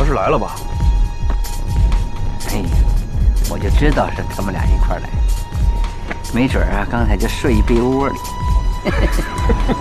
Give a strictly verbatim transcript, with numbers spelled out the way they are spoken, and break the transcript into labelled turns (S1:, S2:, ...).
S1: 老师来了吧？
S2: 哎呀，我就知道是他们俩一块来，没准啊，刚才就睡一被窝里。